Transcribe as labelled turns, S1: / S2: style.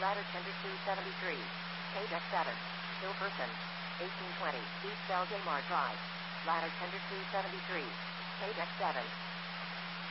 S1: ladder tender 273. KDEC 7. Hilperson. 1820 East Belgamar Drive. Ladder tender 273. KDEC 7.